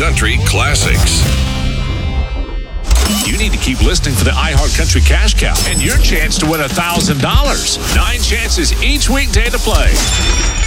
Country Classics. You need to keep listening for the iHeart Country Cash Cow and your chance to win $1,000. 9 chances each weekday to play.